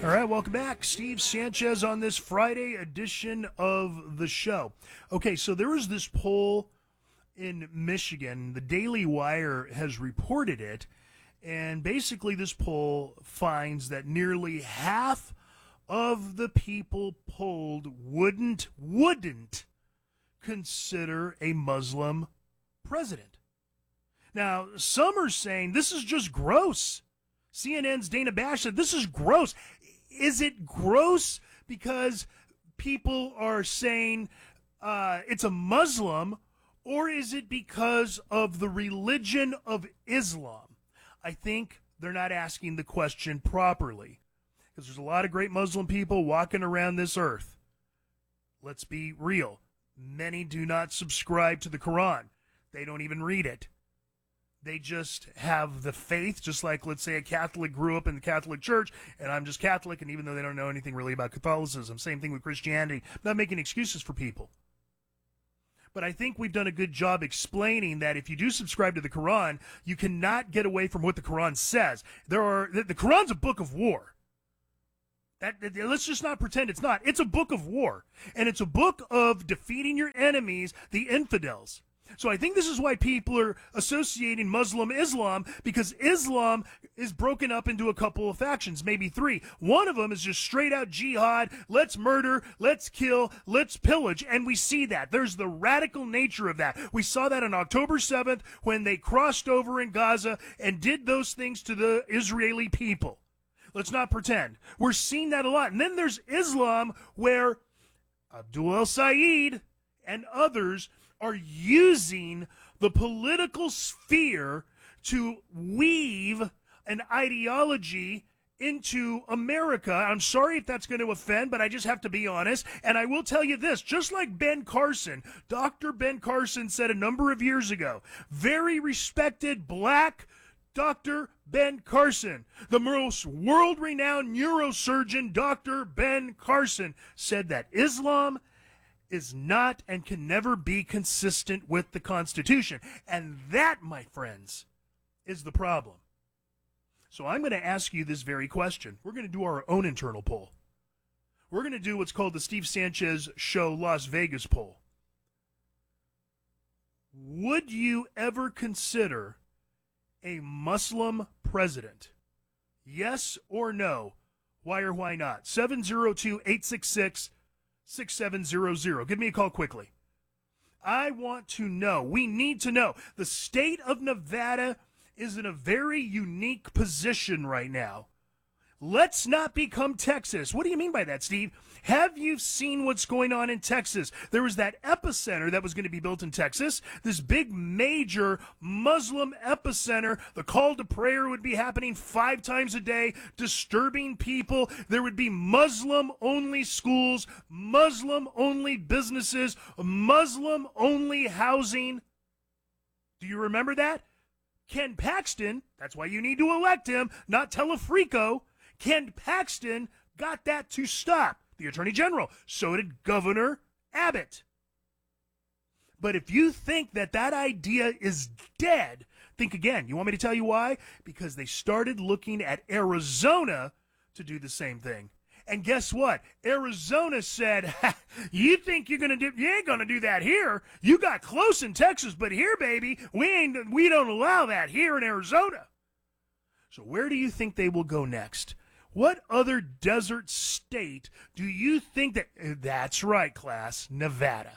All right, welcome back. Steve Sanchez on this Friday edition of the show. Okay, so there was this poll in Michigan. The Daily Wire has reported it, and basically this poll finds that nearly half of the people polled wouldn't consider a Muslim president. Now, some are saying this is just gross. CNN's Dana Bash said this is gross. Is it gross because people are saying it's a Muslim, or is it because of the religion of Islam? I think they're not asking the question properly, because there's a lot of great Muslim people walking around this earth. Let's be real. Many do not subscribe to the Quran. They don't even read it. They just have the faith, just like, let's say, a Catholic grew up in the Catholic Church, and I'm just Catholic, and even though they don't know anything really about Catholicism, same thing with Christianity. I'm not making excuses for people. But I think we've done a good job explaining that if you do subscribe to the Quran, you cannot get away from what the Quran says. The Quran's a book of war. Let's just not pretend it's not. It's a book of war, and it's a book of defeating your enemies, the infidels. So I think this is why people are associating Islam, because Islam is broken up into a couple of factions, maybe three. One of them is just straight out jihad. Let's murder, let's kill, let's pillage. And we see that. There's the radical nature of that. We saw that on October 7th when they crossed over in Gaza and did those things to the Israeli people. Let's not pretend. We're seeing that a lot. And then there's Islam, where Abdul el-Sayed and others are using the political sphere to weave an ideology into America. I'm sorry if that's going to offend, but I just have to be honest. And I will tell you this, just like Ben Carson, Dr. Ben Carson said a number of years ago, very respected black Dr. Ben Carson, the most world-renowned neurosurgeon, Dr. Ben Carson, said that Islam is not and can never be consistent with the Constitution. And that, my friends, is the problem. So I'm going to ask you this very question. We're going to do our own internal poll. We're going to do what's called the Steve Sanchez Show Las Vegas poll. Would you ever consider a Muslim president? Yes or no? Why or why not? 702-866-6700. Give me a call quickly. I want to know. We need to know. The state of Nevada is in a very unique position right now. Let's not become Texas. What do you mean by that, Steve? Have you seen what's going on in Texas? There was that epicenter that was going to be built in Texas, this big major Muslim epicenter. The call to prayer would be happening 5 times a day, disturbing people. There would be Muslim-only schools, Muslim-only businesses, Muslim-only housing. Do you remember that? Ken Paxton, that's why you need to elect him, not Telefrico. Ken Paxton got that to stop, the Attorney General. So did Governor Abbott. But if you think that that idea is dead, think again. You want me to tell you why? Because they started looking at Arizona to do the same thing. And guess what? Arizona said, you think you ain't gonna do that here. You got close in Texas, but here, baby, we don't allow that here in Arizona. So where do you think they will go next? What other desert state do you think that's right, class, Nevada.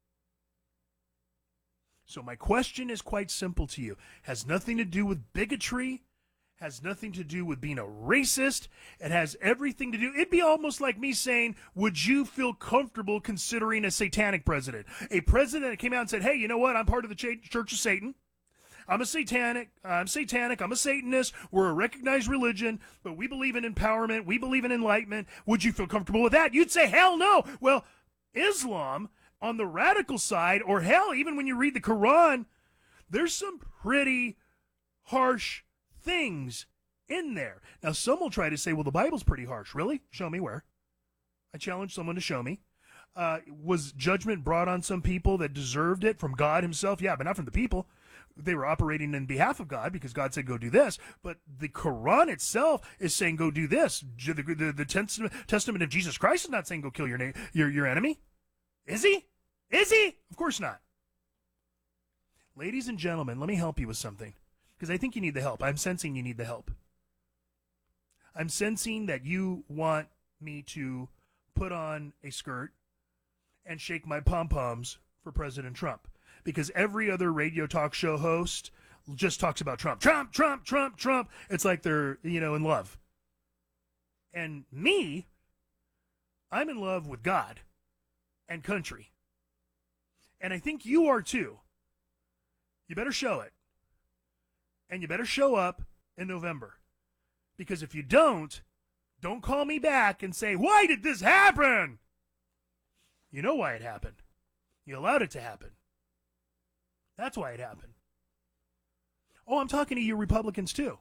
So my question is quite simple to you. Has nothing to do with bigotry, has nothing to do with being a racist. It has everything to do, it'd be almost like me saying, would you feel comfortable considering a satanic president? A president that came out and said, hey, you know what, I'm part of the Church of Satan. I'm satanic, I'm a Satanist, we're a recognized religion, but we believe in empowerment, we believe in enlightenment. Would you feel comfortable with that? You'd say, hell no. Well, Islam, on the radical side, or hell, even when you read the Quran, there's some pretty harsh things in there. Now, some will try to say, well, the Bible's pretty harsh. Really? Show me where. I challenge someone to show me. Was judgment brought on some people that deserved it from God himself? Yeah, but not from the people. they were operating in behalf of God because God said, go do this. But the Quran itself is saying, go do this. The Testament of Jesus Christ is not saying, go kill your enemy. Is he? Is he? Of course not. Ladies and gentlemen, let me help you with something, because I think you need the help. I'm sensing you need the help. I'm sensing that you want me to put on a skirt and shake my pom-poms for President Trump, because every other radio talk show host just talks about Trump. Trump, Trump, Trump, Trump. It's like they're, in love. And me, I'm in love with God and country. And I think you are too. You better show it. And you better show up in November. Because if you don't call me back and say, why did this happen? You know why it happened. You allowed it to happen. That's why it happened. Oh, I'm talking to you Republicans too.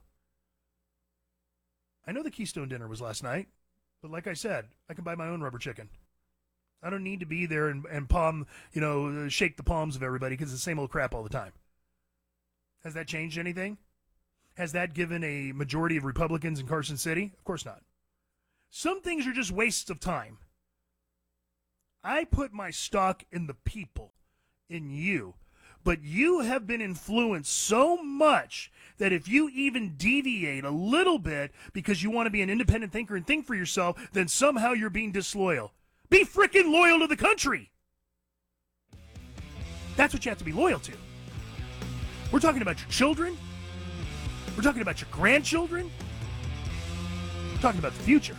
I know the Keystone dinner was last night, but like I said, I can buy my own rubber chicken. I don't need to be there and palm, shake the palms of everybody because it's the same old crap all the time. Has that changed anything? Has that given a majority of Republicans in Carson City? Of course not. Some things are just wastes of time. I put my stock in the people, in you. But you have been influenced so much that if you even deviate a little bit because you want to be an independent thinker and think for yourself, then somehow you're being disloyal. Be freaking loyal to the country. That's what you have to be loyal to. We're talking about your children. We're talking about your grandchildren. We're talking about the future.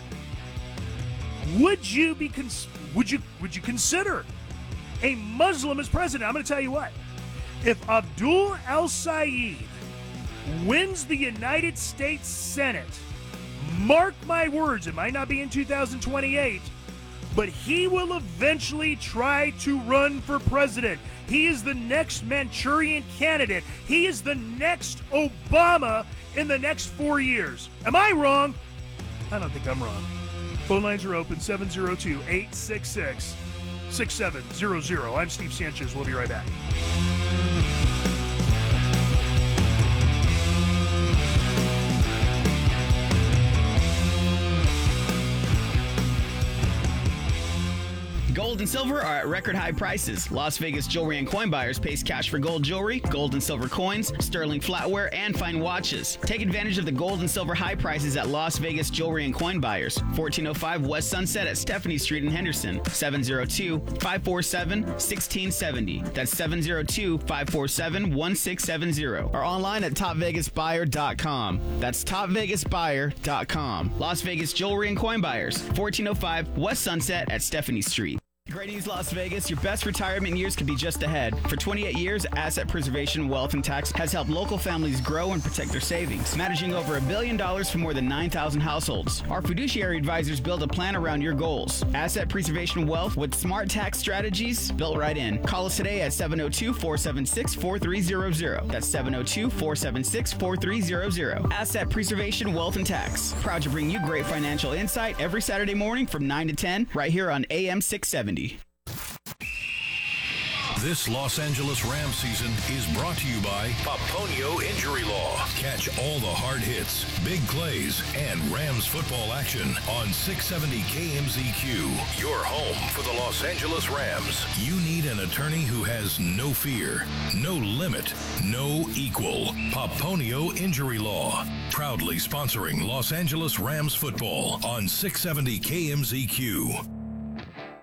Would you consider a Muslim as president? I'm going to tell you what. If Abdul El-Sayed wins the United States Senate, mark my words, it might not be in 2028, but he will eventually try to run for president. He is the next Manchurian candidate. He is the next Obama in the next 4 years. Am I wrong? I don't think I'm wrong. Phone lines are open, 702-866-6700. I'm Steve Sanchez. We'll be right back. Gold and silver are at record high prices. Las Vegas Jewelry and Coin Buyers pays cash for gold jewelry, gold and silver coins, sterling flatware, and fine watches. Take advantage of the gold and silver high prices at Las Vegas Jewelry and Coin Buyers, 1405 West Sunset at Stephanie Street in Henderson, 702-547-1670. That's 702-547-1670. Or online at topvegasbuyer.com. That's topvegasbuyer.com. Las Vegas Jewelry and Coin Buyers, 1405 West Sunset at Stephanie Street. Great news, Las Vegas. Your best retirement years could be just ahead. For 28 years, Asset Preservation Wealth and Tax has helped local families grow and protect their savings, managing over $1 billion for more than 9,000 households. Our fiduciary advisors build a plan around your goals. Asset Preservation Wealth with smart tax strategies built right in. Call us today at 702-476-4300. That's 702-476-4300. Asset Preservation Wealth and Tax. Proud to bring you great financial insight every Saturday morning from 9 to 10 right here on AM 670. This Los Angeles Rams season is brought to you by Paponio Injury Law. Catch all the hard hits, big plays, and Rams football action on 670 KMZQ. Your home for the Los Angeles Rams. You need an attorney who has no fear, no limit, no equal. Paponio Injury Law. Proudly sponsoring Los Angeles Rams football on 670 KMZQ.